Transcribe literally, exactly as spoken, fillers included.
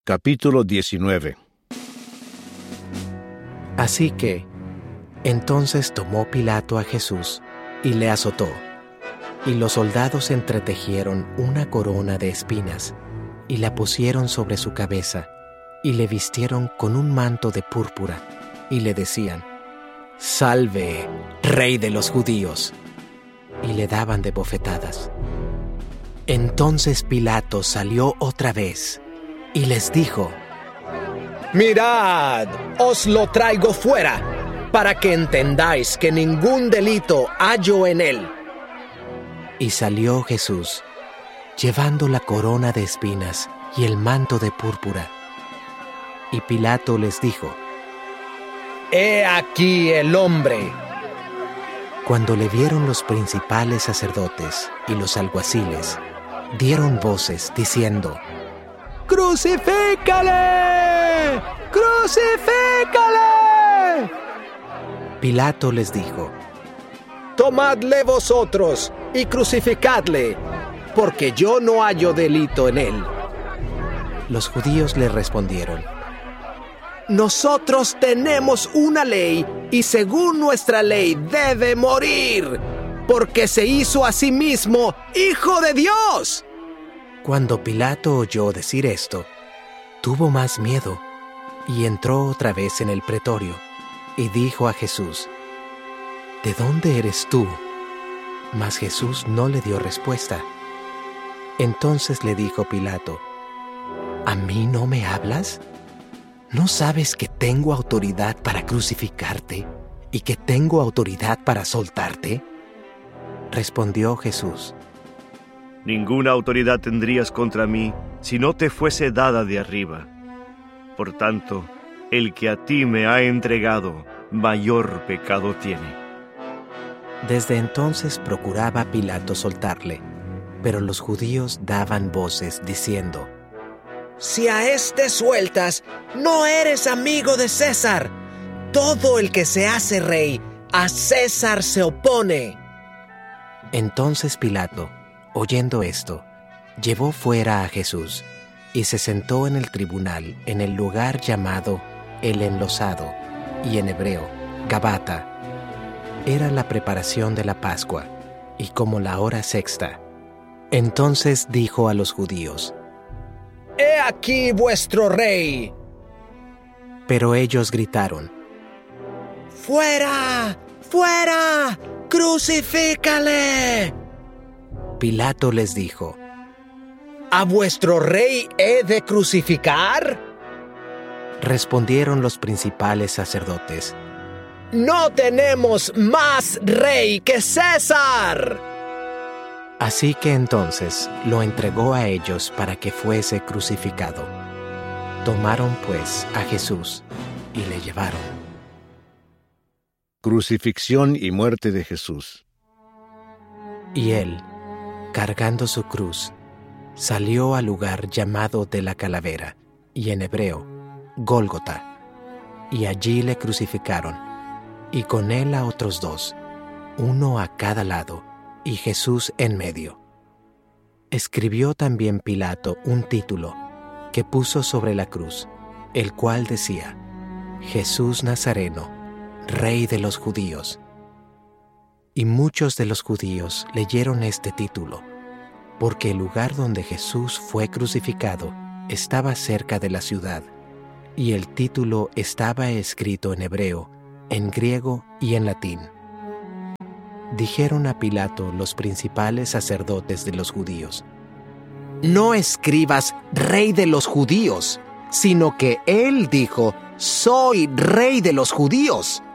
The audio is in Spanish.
Capítulo diecinueve. Así que, entonces tomó Pilato a Jesús y le azotó, y los soldados entretejieron una corona de espinas y la pusieron sobre su cabeza y le vistieron con un manto de púrpura y le decían: «Salve, Rey de los judíos», y le daban de bofetadas. Entonces Pilato salió otra vez y les dijo: «Mirad, os lo traigo fuera, para que entendáis que ningún delito hallo en él». Y salió Jesús, llevando la corona de espinas y el manto de púrpura. Y Pilato les dijo: «He aquí el hombre». Cuando le vieron los principales sacerdotes y los alguaciles, dieron voces diciendo: «¡Crucifícale! ¡Crucifícale!». Pilato les dijo: «Tomadle vosotros y crucificadle, porque yo no hallo delito en él». Los judíos le respondieron: «Nosotros tenemos una ley, y según nuestra ley debe morir, porque se hizo a sí mismo Hijo de Dios». Cuando Pilato oyó decir esto, tuvo más miedo y entró otra vez en el pretorio y dijo a Jesús: «¿De dónde eres tú?». Mas Jesús no le dio respuesta. Entonces le dijo Pilato: «¿A mí no me hablas? ¿No sabes que tengo autoridad para crucificarte y que tengo autoridad para soltarte?». Respondió Jesús: «Ninguna autoridad tendrías contra mí si no te fuese dada de arriba. Por tanto, el que a ti me ha entregado, mayor pecado tiene». Desde entonces procuraba Pilato soltarle, pero los judíos daban voces diciendo: «Si a éste sueltas, no eres amigo de César. Todo el que se hace rey, a César se opone». Entonces Pilato, oyendo esto, llevó fuera a Jesús y se sentó en el tribunal en el lugar llamado El Enlosado, y en hebreo, Gabata. Era la preparación de la Pascua, y como la hora sexta. Entonces dijo a los judíos: «He aquí vuestro rey». Pero ellos gritaron: «¡Fuera! ¡Fuera! ¡Crucifícale!». Pilato les dijo: «¿A vuestro rey he de crucificar?». Respondieron los principales sacerdotes: «No tenemos más rey que César». Así que entonces lo entregó a ellos para que fuese crucificado. Tomaron pues a Jesús y le llevaron. Crucifixión y muerte de Jesús. Y él, cargando su cruz, salió al lugar llamado de la Calavera, y en hebreo, Gólgota, y allí le crucificaron, y con él a otros dos, uno a cada lado, y Jesús en medio. Escribió también Pilato un título que puso sobre la cruz, el cual decía: Jesús Nazareno, Rey de los Judíos. Y muchos de los judíos leyeron este título, porque el lugar donde Jesús fue crucificado estaba cerca de la ciudad, y el título estaba escrito en hebreo, en griego y en latín. Dijeron a Pilato los principales sacerdotes de los judíos: «No escribas Rey de los Judíos, sino que él dijo: Soy Rey de los Judíos».